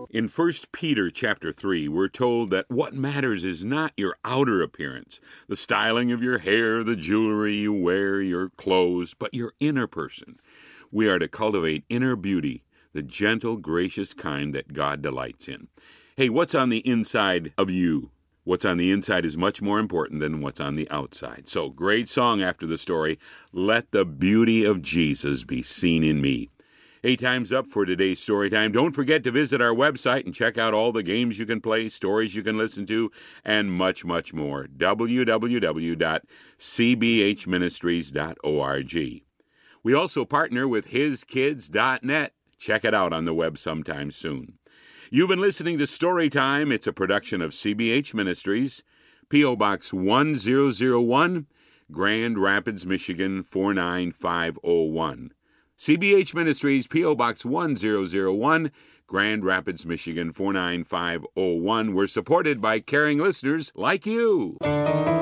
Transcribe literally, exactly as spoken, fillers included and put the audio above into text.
In First Peter chapter three, we're told that what matters is not your outer appearance, the styling of your hair, the jewelry you wear, your clothes, but your inner person. We are to cultivate inner beauty, the gentle, gracious kind that God delights in. Hey, what's on the inside of you? What's on the inside is much more important than what's on the outside. So, great song after the story, Let the Beauty of Jesus Be Seen in Me. Hey, time's up for today's story time. Don't forget to visit our website and check out all the games you can play, stories you can listen to, and much, much more. w w w dot c b h ministries dot org. We also partner with his kids dot net. Check it out on the web sometime soon. You've been listening to Storytime. It's a production of C B H Ministries, P O. Box one zero zero one, Grand Rapids, Michigan four nine five oh one. C B H Ministries, P O. Box one zero zero one, Grand Rapids, Michigan four nine five oh one. We're supported by caring listeners like you.